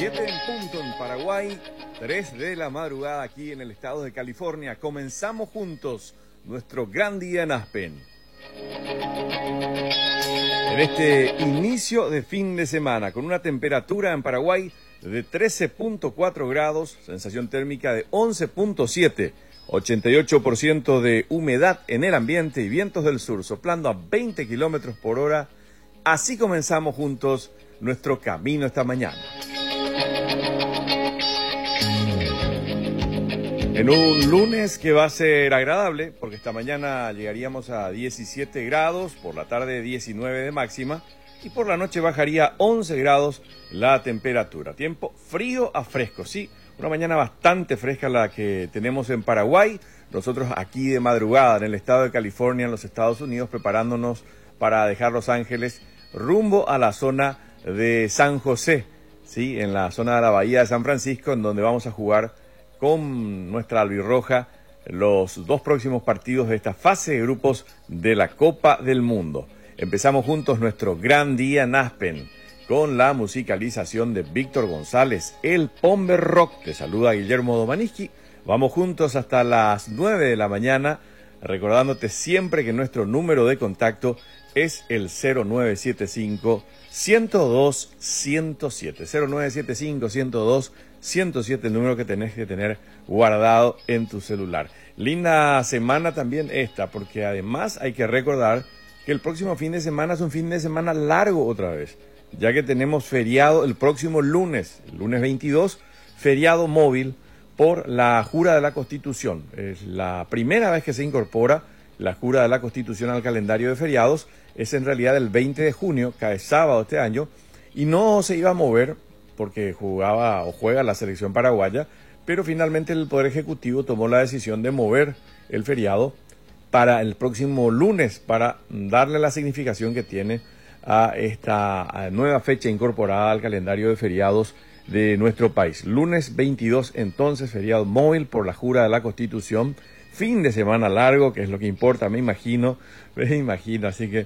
7 en punto en Paraguay, 3 de la madrugada aquí en el estado de California. Comenzamos juntos nuestro gran día en Aspen. En este inicio de fin de semana, con una temperatura en Paraguay de 13.4 grados, sensación térmica de 11.7, 88% de humedad en el ambiente y vientos del sur soplando a 20 kilómetros por hora. Así comenzamos juntos nuestro camino esta mañana. En un lunes que va a ser agradable, porque esta mañana llegaríamos a 17 grados, por la tarde 19 de máxima, y por la noche bajaría 11 grados la temperatura. Tiempo frío a fresco, sí, una mañana bastante fresca la que tenemos en Paraguay. Nosotros aquí de madrugada en el estado de California, en los Estados Unidos, preparándonos para dejar Los Ángeles rumbo a la zona de San José, sí, en la zona de la Bahía de San Francisco, en donde vamos a jugar con nuestra albirroja los dos próximos partidos de esta fase de grupos de la Copa del Mundo. Empezamos juntos nuestro gran día en Aspen con la musicalización de Víctor González, el Pomber Rock. Te saluda Guillermo Domaniski. Vamos juntos hasta las 9 de la mañana, recordándote siempre que nuestro número de contacto es el 0975-102-107. 0975-102-107, el número que tenés que tener guardado en tu celular. Linda semana también esta, porque además hay que recordar que el próximo fin de semana es un fin de semana largo otra vez, ya que tenemos feriado el próximo lunes, el lunes 22, feriado móvil por la Jura de la Constitución. Es la primera vez que se incorpora la Jura de la Constitución al calendario de feriados. Es en realidad el 20 de junio, cae sábado este año, y no se iba a mover porque jugaba o juega la selección paraguaya, pero finalmente el Poder Ejecutivo tomó la decisión de mover el feriado para el próximo lunes, para darle la significación que tiene a esta nueva fecha incorporada al calendario de feriados de nuestro país. Lunes 22, entonces, feriado móvil por la Jura de la Constitución. Fin de semana largo, que es lo que importa, me imagino, así que